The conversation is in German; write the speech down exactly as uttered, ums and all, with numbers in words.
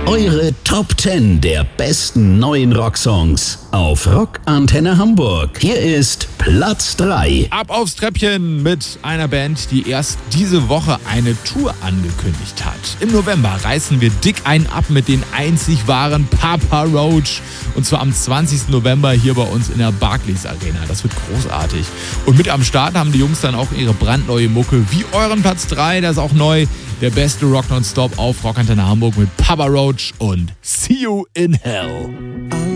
Eure Top zehn der besten neuen Rocksongs auf Rock Antenne Hamburg. Hier ist Platz drei. Ab aufs Treppchen mit einer Band, die erst diese Woche eine Tour angekündigt hat. Im November reißen wir dick einen ab mit den einzig wahren Papa Roach. Und zwar am zwanzigsten November hier bei uns in der Barclays Arena. Das wird großartig. Und mit am Start haben die Jungs dann auch ihre brandneue Mucke wie euren Platz drei. Das ist auch neu. Der beste Rock Nonstop auf Rock Antenne Hamburg mit Papa Roach und See You in Hell.